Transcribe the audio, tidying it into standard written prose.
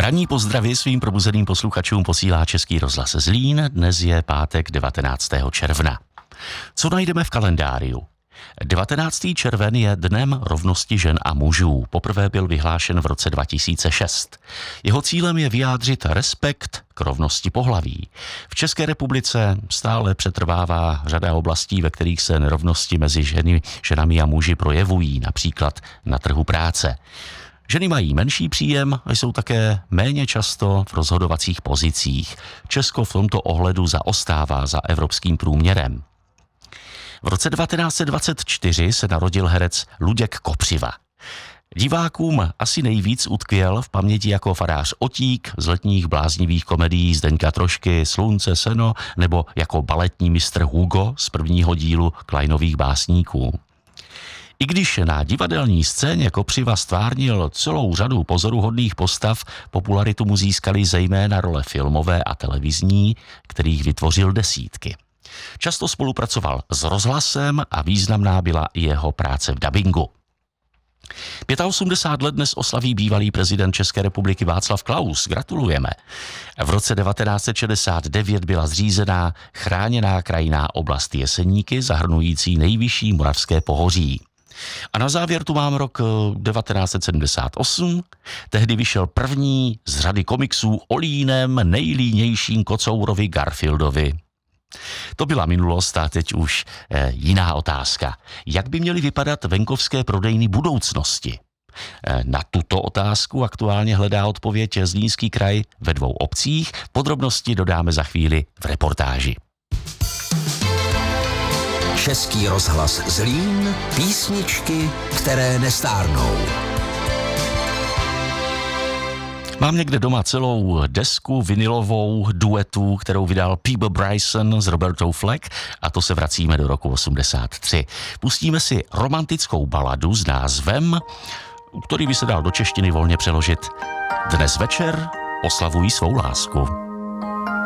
Ranní pozdravy svým probuzeným posluchačům posílá Český rozhlas Zlín. Dnes je pátek 19. června. Co najdeme v kalendáriu? 19. červen je Dnem rovnosti žen a mužů. Poprvé byl vyhlášen v roce 2006. Jeho cílem je vyjádřit respekt k rovnosti pohlaví. V České republice stále přetrvává řada oblastí, ve kterých se nerovnosti mezi ženami a muži projevují, například na trhu práce. Ženy mají menší příjem a jsou také méně často v rozhodovacích pozicích. Česko v tomto ohledu zaostává za evropským průměrem. V roce 1924 se narodil herec Luděk Kopřiva. Divákům asi nejvíc utkvěl v paměti jako farář Otík z letních bláznivých komedií Zdeňka Trošky, Slunce, seno, nebo jako baletní mistr Hugo z prvního dílu Kleinových básníků. I když na divadelní scéně Kopřiva stvárnil celou řadu pozoruhodných postav, popularitu mu získaly zejména role filmové a televizní, kterých vytvořil desítky. Často spolupracoval s rozhlasem a významná byla i jeho práce v dabingu. 85 let dnes oslaví bývalý prezident České republiky Václav Klaus. Gratulujeme. V roce 1969 byla zřízená chráněná krajinná oblast Jeseníky, zahrnující nejvyšší moravské pohoří. A na závěr tu mám rok 1978. Tehdy vyšel první z řady komiksů o líném, nejlínějším kocourovi Garfieldovi. To byla minulost a teď už jiná otázka. Jak by měly vypadat venkovské prodejny budoucnosti? Na tuto otázku aktuálně hledá odpověď Zlínský kraj ve 2 obcích. Podrobnosti dodáme za chvíli v reportáži. Český rozhlas Zlín, písničky, které nestárnou. Mám někde doma celou desku vinilovou duetů, kterou vydal Peabo Bryson s Robertou Fleck, a to se vracíme do roku 83. Pustíme si romantickou baladu s názvem, který by se dal do češtiny volně přeložit Dnes večer oslavují svou lásku.